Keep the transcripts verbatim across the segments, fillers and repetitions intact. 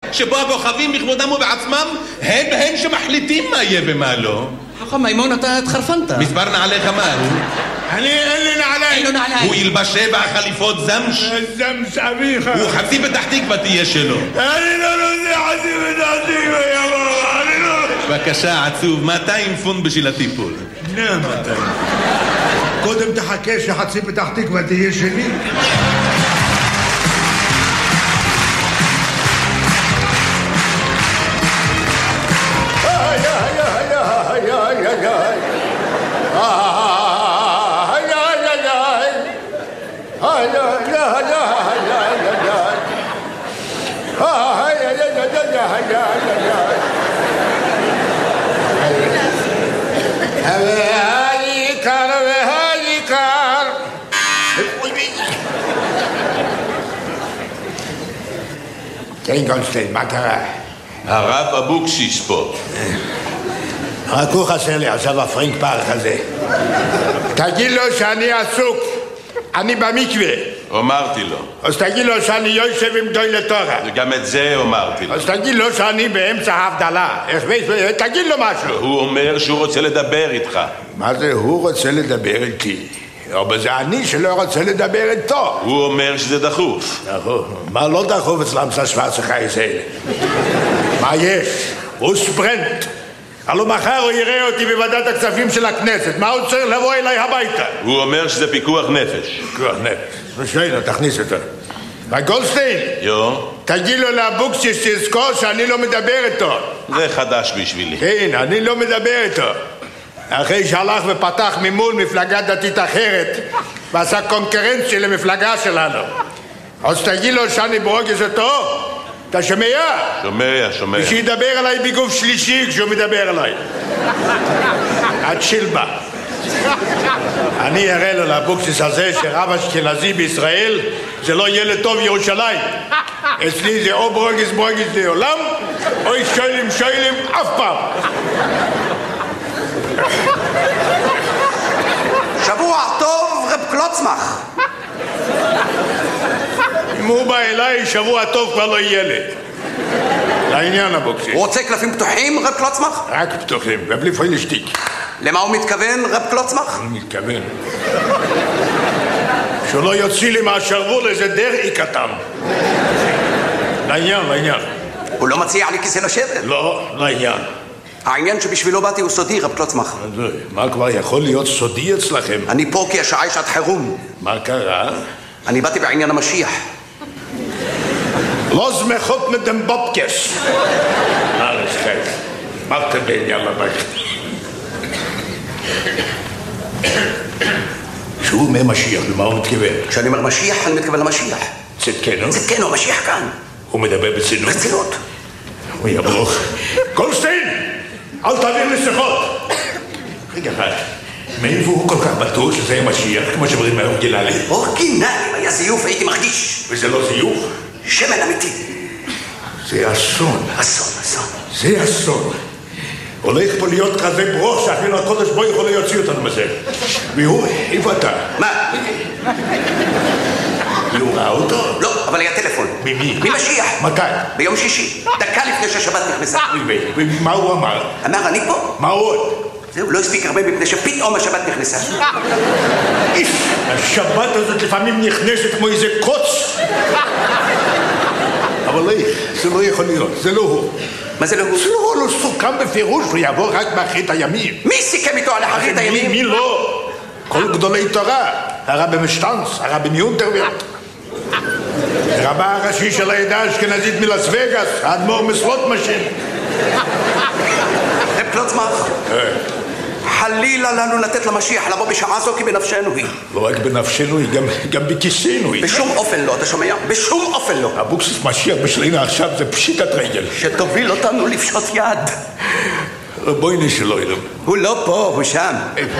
שבו הכוכבים בכבודם ובעצמם הם הם שמחליטים מה יהיה ומה לא. חכם מימון, אתה התחרפנת. מספר נעליך מה הוא? אני אין לי נעליים. אין לו נעליים. הוא ילבש שבע חליפות זמש. זמש אביך. הוא חצי פתח תקווה תהיה שלו. אני לא רוצה חצי פתח תקווה יבוא. אני לא... בבקשה עצוב, מאתיים פונט בשביל הטיפול. נה מאתיים. קודם תחכה שחצי פתח תקווה תהיה שלי. כן, גולדשטיין, מה קרה? הרב אבוקסיס פה. רק הוא חסר לי עכשיו הפרינק פארק הזה. תגיד לו שאני עסוק, אני במקווה. אמרתי לו. אז תגיד לו שאני יושב עם גדולי תורה. גם את זה אמרתי לו. אז תגיד לו שאני באמצע ההבדלה. תגיד לו משהו. הוא אומר שהוא רוצה לדבר איתך. מה זה הוא רוצה לדבר איתי? אבל זה אני שלא רוצה לדבר איתו. הוא אומר שזה דחוף. דחוף? מה לא דחוף אצלם שוורצה חייס אלה? מה יש? הוא ספרנט. הלוא מחר הוא יראה אותי בוועדת הכספים של הכנסת. מה הוא צריך לבוא אליי הביתה? הוא אומר שזה פיקוח נפש. פיקוח נפש. ושאלה, תכניס אותו. גולדשטיין, יו? תגיד לו לאבוקסיס שתזכור שאני לא מדבר איתו. זה חדש בשבילי. כן, אני לא מדבר איתו. אחרי שהלך ופתח ממול מפלגה דתית אחרת ועשה קונקרנציה למפלגה שלנו. אז תגיד לו שאני ברוגז אותו. אתה שומע? שומע, שומע. ושידבר עליי בגוף שלישי כשהוא מדבר עליי. עד שילבה. אני אראה לו לאבוקסיס הזה שרב אשכנזי בישראל זה לא ילד טוב ירושלים. אצלי זה או ברוגז ברוגז לעולם או שוילים שוילים אף פעם. שבוע טוב, רב קלוצמח. אם הוא בא אליי, שבוע טוב כבר לא יהיה לי. לעניין אבוקסיס. הוא רוצה קלפים פתוחים, רב קלוצמח? רק פתוחים, ובלי פוילשטיק. למה הוא מתכוון, רב קלוצמח? אני מתכוון שהוא לא יוציא לי מהשרוול איזה דרעי קטן. לעניין, לעניין. הוא לא מציע לי כיסא לשבת? לא, לעניין. העניין שבשבילו באתי הוא סודי, רב קלוצמח. מה כבר יכול להיות סודי אצלכם? אני פה כי השעה היא שעת חירום. מה קרה? אני באתי בעניין המשיח. לא זמחות מדם בובקס. מה לשכם? מה אתם בעניין לבית? שהוא אומר משיח, למה הוא מתכוון? כשאני אומר משיח, אני מתכוון למשיח. צדקנו? צדקנו, המשיח כאן. הוא מדבר בצנות? בצנות. הוא יברוך. גולדשטיין! אל תעביר לי שיחות! רגע אחד, מאיפה הוא כל כך בטוח שזה יהיה משיח, כמו שאומרים מהאורגינלי? אורגינלי, היה זיוף, הייתי מרגיש. וזה לא זיוף? שמן אמיתי. זה אסון. אסון, אסון. זה אסון. הולך פה להיות כזה ברוך שאפילו הקודש בו יכול להוציא אותנו מזה. והוא, איפה אתה? מה? הוא ראה אותו? לא, אבל היה טלפון. ממי? ממשיח. מתי? ביום שישי, דקה לפני שהשבת נכנסה. ומה הוא אמר? אמר, אני פה. מה עוד? זהו, לא הספיק הרבה מפני שפתאום השבת נכנסה. השבת הזאת לפעמים נכנסת כמו איזה קוץ. אבל איך? זה לא יכול להיות, זה לא הוא. מה זה לא הוא? זה לא הוא, לא סוכם בפירוש, הוא יבוא רק באחרית הימים. מי סיכם איתו על אחרית הימים? מי לא? כל גדולי תורה, הרבי משטנץ, הרבי מיונטרוולט, רבה הראשי של העדה האשכנזית מלאס וגאס, האדמו"ר מסלוטמשין. רב קלוצמח, חלילה לנו לתת למשיח לבוא בשעה זו כי בנפשנו היא. לא רק בנפשנו היא, גם בכיסנו היא. בשום אופן לא, אתה שומע? בשום אופן לא. אבוקסיס משיח בשלנו עכשיו זה פשיטת רגל. שתוביל אותנו לפשוט יד. בואי נשלו ילם. הוא לא פה, הוא שם.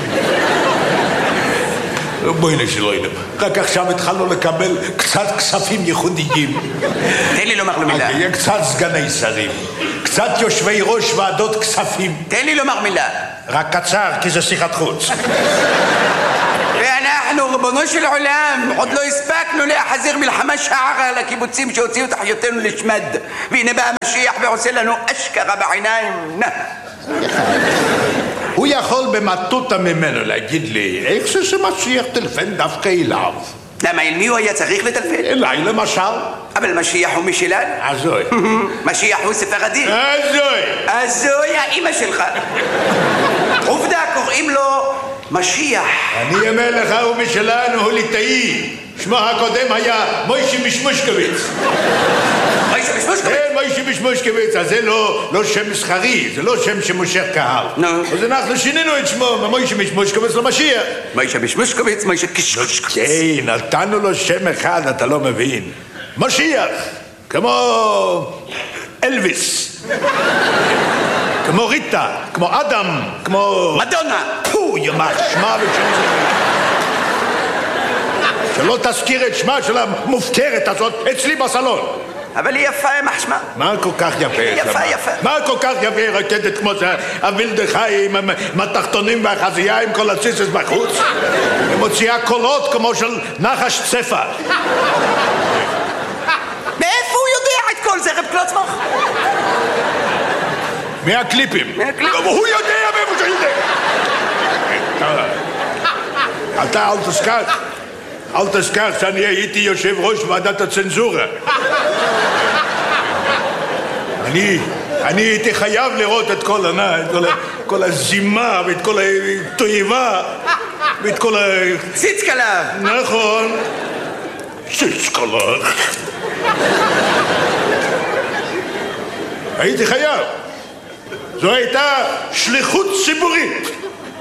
בואי נשלו ילם. רק עכשיו התחלנו לקבל קצת כספים ייחודיים. תן לי לומר לו מילה. יהיה קצת סגני שרים, קצת יושבי ראש ועדות כספים. תן לי לומר מילה. רק קצר, כי זה שיחת חוץ. ואנחנו ריבונו של עולם, עוד לא הספקנו להחזיר מלחמה שערה לקיבוצים שהוציאו את אחיותינו לשמד, והנה בא המשיח ועושה לנו אשכרה בעיניים. נא. הוא יכול במטותא ממנו להגיד לי איך זה שמשיח טלפן דווקא אליו? למה, אל מי הוא היה צריך לטלפן? אליי למשל. אבל משיח הוא משלנו. הזוי. משיח הוא ספרדי. הזוי. הזוי האמא שלך. עובדה, קוראים לו משיח. אני אומר לך, הוא משלנו, הוא ליטאי. שמו הקודם היה מוישי משמושקוויץ. מוישי משמושקוויץ? כן, מוישי משמושקוויץ. אז זה לא שם מסחרי, זה לא שם שמושך קהל. נו. אז אנחנו שינינו את שמו ממוישי משמושקוויץ למשיח. מוישי משמושקוויץ, מוישי קשקשקוויץ. כן, נתנו לו שם אחד, אתה לא מבין. משיח, כמו אלוויס. כמו ריטה, כמו אדם, כמו... מדונה. פו, ימח, שמה ושם זה... שלא תזכיר את שמה של המופקרת הזאת אצלי בסלון. אבל היא יפה, יימח שמה. מה כל כך יפה? יפה, יפה. מה כל כך יפה רקדת כמו זה? הווילדחי עם התחתונים והחזייה עם כל הציסס בחוץ? היא מוציאה קולות כמו של נחש צפה. מאיפה הוא יודע את כל זה, רב קלוצמח? מהקליפים. מהקליפים. הוא יודע מאיפה שהוא יודע. אתה אל תזכר, אל תזכר שאני הייתי יושב ראש ועדת הצנזורה. אני, אני הייתי חייב לראות את כל ענה, את כל, כל הזימה ואת כל התועבה ואת כל ה... ציצקלב. נכון. ציצקלב. הייתי חייב. זו הייתה שליחות ציבורית.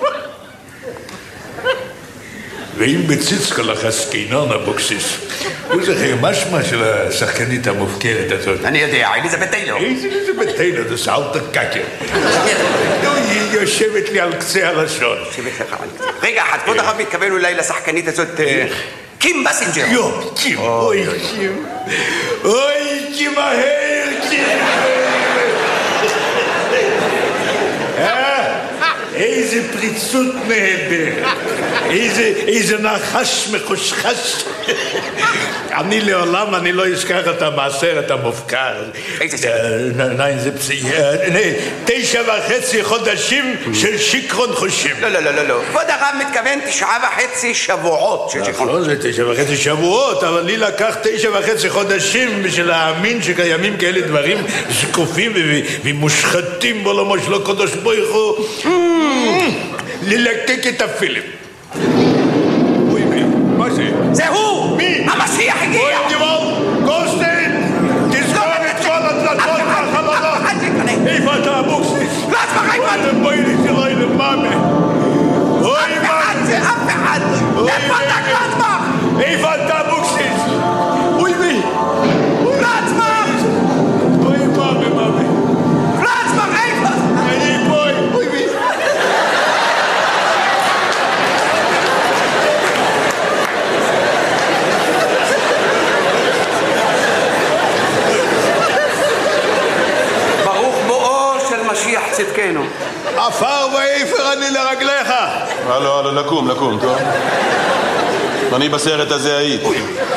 ואם בציצקלך הסקינון אבוקסיס, הוא זכר משמע של השחקנית המופקרת הזאת. אני יודע, אליזבת טיילור. איזה אליזבת טיילור, זה סאלטה קקר. היא יושבת לי על קצה הלשון. רגע, אחד, כבוד הרב מתכוון אולי לשחקנית הזאת קים בסינג'ר. יו, קים, אוי קים. אוי קים מהר, קים. איזה פריצות נהדרת, איזה, איזה נחש מחושחש. אני לעולם, אני לא אזכר את המעשר, את המופקר. איזה סרט? נין זה פסי... תשע וחצי חודשים של שיקרון חושים. לא, לא, לא, לא, לא. כבוד הרב מתכוון תשעה וחצי שבועות של שיקרון חושים. נכון, זה תשע וחצי שבועות, אבל לי לקח תשע וחצי חודשים בשביל להאמין שקיימים כאלה דברים זקופים ומושחתים בעולמו של הקדוש ברוך הוא. ללקק את הפילים. אוי מי, מה זה? זה הוא! מי? המשיח הגיע! אוי גבול, גולדשטיין, תסגור את כל הדלתות והחלונות. איפה אתה אבוקסיס? לא, אז מה איפה? אתם בואי לי שלא ילמאמה. אוי אף אחד זה אף אחד! איפה אתה קלצמח? איפה אתה אבוקסיס? אוי מי? קלצמח! אוי מאמה מאמה. קלצמח, איפה? אני פה, אוי מי? משיח צדקנו. עפר ואיפר אני לרגליך. הלו, הלו, לקום, לקום, טוב? אני בסרט הזה הייתי.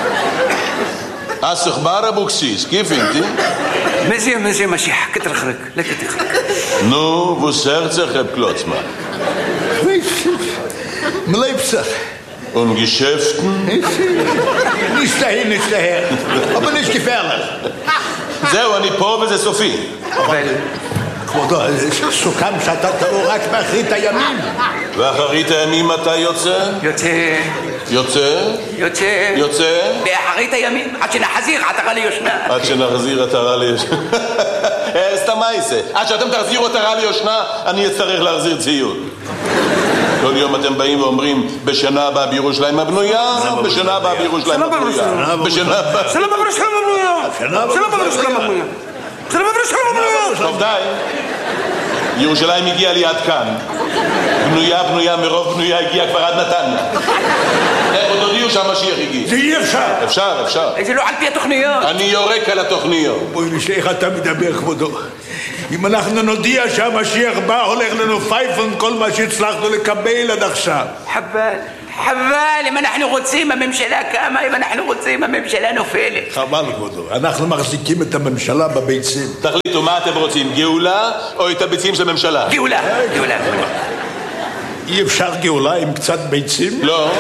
אסך בר אבוקסיס, כיף אינתי? מזה, מזה משיח, כתרחרק, לכתרחרק. נו, וסר צחב קלוצמה. מלייפסך. Und Geschäften? Nicht dahin, nicht daher. Aber nicht gefährlich. זהו, אני פה וזה סופי. אבל... כבודו, סוכם שאתה תבוא רק באחרית הימים. ואחרית הימים אתה יוצא? יוצא... יוצא? יוצא... יוצא? באחרית הימים, עד שנחזיר עטרה ליושנה. עד שנחזיר עטרה ליושנה. סתם מה יעשה? עד שאתם תחזירו עטרה ליושנה, אני אצטרך להחזיר ציוד. כל יום אתם באים ואומרים, בשנה הבאה בירושלים הבנויה, בשנה הבאה בירושלים הבנויה. בשנה הבאה... שלום בירושלים הבנויה. שלום בירושלים הבנויה. שלום בירושלים הבנויה. טוב די. ירושלים הגיעה לי עד כאן. בנויה, בנויה, מרוב בנויה הגיעה כבר עד נתניה. איך עוד הודיעו שהמשיח הגיע? זה אי אפשר. אפשר, אפשר. זה לא על פי התוכניות. אני יורק על התוכניות. בואי נשאר, איך אתה מדבר, כבודו? אם אנחנו נודיע שהמשיח בא, הולך לנו פייפון כל מה שהצלחנו לקבל עד עכשיו. חבל, חבל, אם אנחנו רוצים הממשלה קמה, אם אנחנו רוצים הממשלה נופלת. חבל כבודו, אנחנו מחזיקים את הממשלה בביצים. תחליטו, מה אתם רוצים, גאולה או את הביצים של הממשלה? גאולה, גאולה, גאולה. אי אפשר גאולה עם קצת ביצים? לא.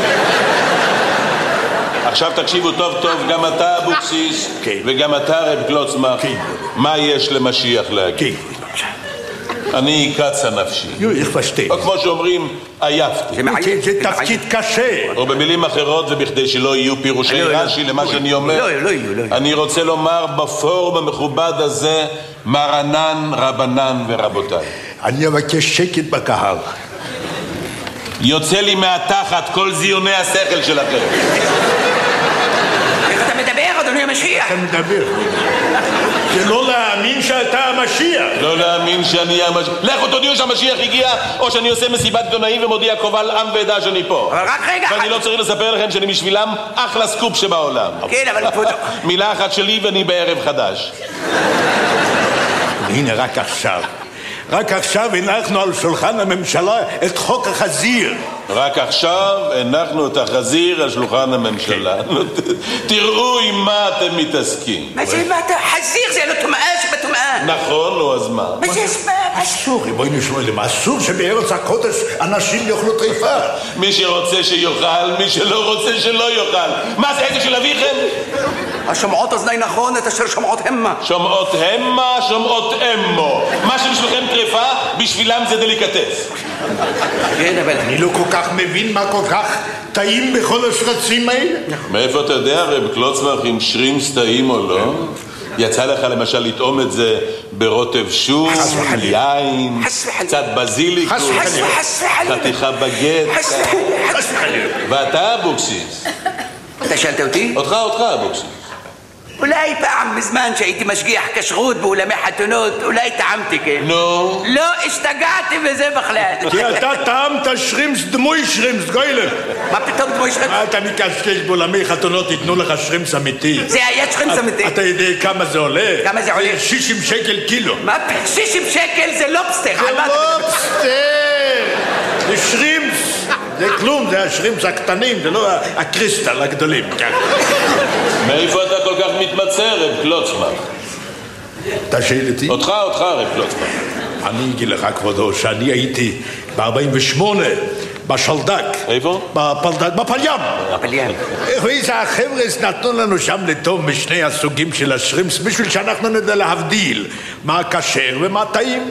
עכשיו תקשיבו טוב טוב, גם אתה אבוקסיס, כן. וגם אתה רב קלוצמר, כן. מה יש למשיח להגיד? כן. אני קצה נפשי. יו, איך פשטי. או כמו שאומרים, עייפתי. זה תפקיד קשה. או במילים אחרות, ובכדי שלא יהיו פירושי רש"י למה שאני אומר, לא, לא יהיו, לא יהיו. אני רוצה לומר בפורום המכובד הזה, מרנן, רבנן ורבותיי. אני אבקש שקט בקהל. יוצא לי מהתחת כל זיוני השכל שלכם. איך אתה מדבר, אדוני המשיח? אתה מדבר. זה לא להאמין שאתה המשיח. לא להאמין שאני המשיח. לכו תודיעו שהמשיח הגיע, או שאני עושה מסיבת עיתונאים ומודיע קובל עם ועדה שאני פה. אבל רק רגע. ואני לא צריך לספר לכם שאני בשבילם אחלה סקופ שבעולם. כן, אבל כבודו. מילה אחת שלי ואני בערב חדש. הנה רק עכשיו. רק עכשיו הנחנו על שולחן הממשלה את חוק החזיר. רק עכשיו הנחנו את החזיר על שולחן הממשלה. תראו עם מה אתם מתעסקים. מה זה, מה אתה? חזיר זה לא טומאה שבטומאה. נכון, נו, אז מה? מה זה הסבב? אסור, בואי נשמע למה, אסור שבארץ הקודש אנשים יאכלו טריפה. מי שרוצה שיאכל, מי שלא רוצה שלא יאכל. מה זה, איזה של אביכם? השומעות אוזני נכון, את אשר שומעות המה. שומעות המה, שומעות אמו. מה שבשבילכם טריפה, בשבילם זה דליקטס. כן, אבל... אני לא כל כך מבין מה כל כך טעים בכל השרצים האלה. מאיפה אתה יודע, רב קלוצמר, אם שרימס טעים או לא? יצא לך למשל לטעום את זה ברוטב שום, יין, קצת בזיליקוס, חתיכה בגט. ואתה אבוקסיס. אתה שאלת אותי? אותך, אותך אבוקסיס. אולי פעם מזמן שהייתי משגיח כשרות באולמי חתונות, אולי טעמתי, כן? נו? לא, השתגעתי בזה בכלל. כי אתה טעמת שרימס דמוי שרימס, גוילר. מה פתאום דמוי שרימס? אתה מקשקש באולמי חתונות, ייתנו לך שרימס אמיתי. זה היה שרימס אמיתי. אתה יודע כמה זה עולה? כמה זה עולה? שישים שקל קילו. מה? שישים שקל זה לובסטר. זה לובסטר! זה שרימס. זה כלום, זה השרימס הקטנים, זה לא הקריסטל הגדולים. מאיפה אתה כל כך מתמצא, רב קלוצמר? אתה שואל אותי? אותך, אותך, רב קלוצמר. אני אגיד לך, כבודו, שאני הייתי ב-ארבעים ושמונה בשלדק. איפה? בפלדק, בפלים. בפלים. ואיזה החבר'ס נתנו לנו שם לטוב משני הסוגים של השרימס, בשביל שאנחנו נדע להבדיל מה כשר ומה טעים.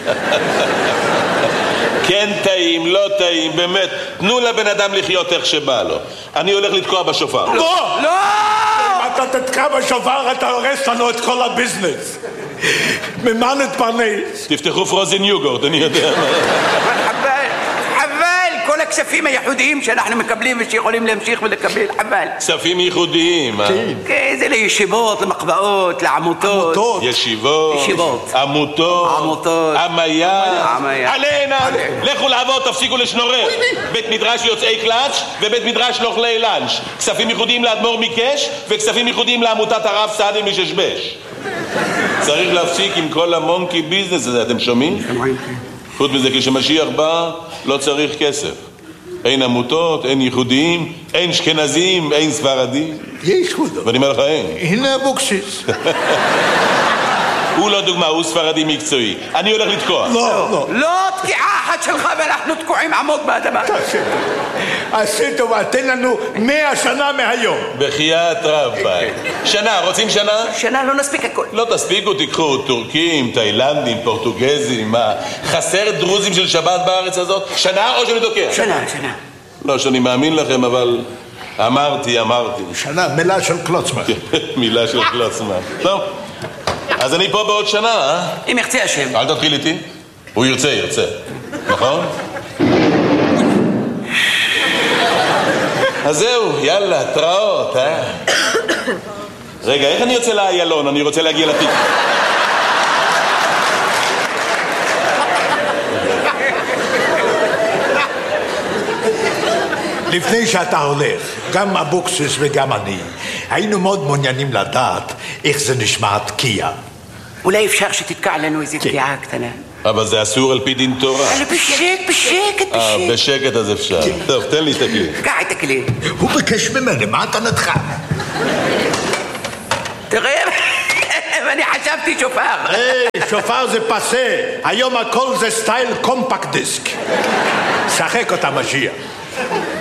כן טעים, לא טעים, באמת. תנו לבן אדם לחיות איך שבא לו. אני הולך לתקוע בשופר. לא! לא! אם אתה תתקע בשופר, אתה הורס לנו את כל הביזנס. ממה נתפרנס? תפתחו פרוזן יוגורט, אני יודע. חבל, חבל, כל הכספים הייחודיים שאנחנו מקבלים ושיכולים להמשיך ולקבל, חבל. כספים ייחודיים, אה? כן, זה לישיבות, למקוואות, לעמותות. עמותות. ישיבות, ישיבות. עמותות, עמותות. עמיה, עמיה. עלינה, לכו לעבוד, תפסיקו לשנורר. בית מדרש יוצאי קלאץ' ובית מדרש לאוכלי לאנץ'. כספים ייחודיים לאדמו"ר מקש וכספים ייחודיים לעמותת הרב סעדי מששבש. צריך להפסיק עם כל המונקי ביזנס הזה, אתם שומעים? חוץ מזה, כשמשיח בא, לא צריך כסף. אין עמותות, אין ייחודיים, אין אשכנזים, אין ספרדים. יש כבודו. ואני אומר לך, אין. הנה אבוקסיס. הוא לא דוגמה, הוא ספרדי מקצועי. אני הולך לתקוע. לא, לא. לא תקיעה אחת שלך ואנחנו תקועים עמוק באדמה. עשי טובה, תן לנו מאה שנה מהיום. בחייאת רבי. שנה, רוצים שנה? שנה לא נספיק הכל. לא תספיקו, תיקחו טורקים, תאילנדים, פורטוגזים, מה? חסר דרוזים של שבת בארץ הזאת? שנה או שאני תוקע? שנה, שנה. לא שאני מאמין לכם, אבל אמרתי, אמרתי. שנה, מילה של קלוצמן. מילה של קלוצמן. טוב, אז אני פה בעוד שנה, אה? אם ירצה השם. אל תתחיל איתי. הוא ירצה, ירצה. נכון? אז זהו, יאללה, תראות, אה? רגע, איך אני יוצא לאיילון? אני רוצה להגיע לתיק. לפני שאתה הולך, גם אבוקסיס וגם אני, היינו מאוד מעוניינים לדעת איך זה נשמע תקיעה. אולי אפשר שתתקע לנו איזו תקיעה קטנה. אבל זה אסור על פי דין תורה. בשקט, בשקט, אה, בשקט. בשקט אז אפשר. טוב, תן לי את הכלי. קח את הכלי. הוא ביקש ממני, מה טענתך? תראה, ואני חשבתי שופר. היי, שופר זה פסה. היום הכל זה סטייל קומפקט דיסק. שחק אותה משיח.